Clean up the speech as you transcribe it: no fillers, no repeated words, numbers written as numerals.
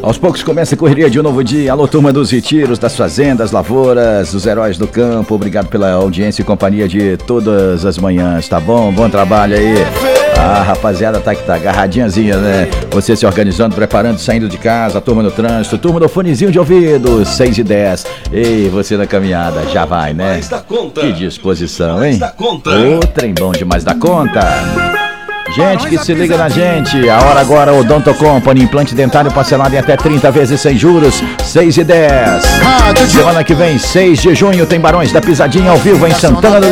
Aos poucos começa a correria de um novo dia. Alô, turma dos retiros, das fazendas, lavouras, os heróis do campo. Obrigado pela audiência e companhia de todas as manhãs, tá bom? Bom trabalho aí. Ah, rapaziada, tá que tá agarradinhazinha, né? Você se organizando, preparando, saindo de casa, a turma no trânsito, turma do fonezinho de ouvido, 6h10. Ei, você na caminhada, já vai, né? Mais da conta. Que disposição, hein? Mais da conta. Ô, trem bom demais da conta. Gente que se liga na gente, a hora agora, Odonto Company, implante dentário parcelado em até 30 vezes sem juros, 6h10. Semana que vem, 6 de junho, tem Barões da Pisadinha ao vivo em Santana do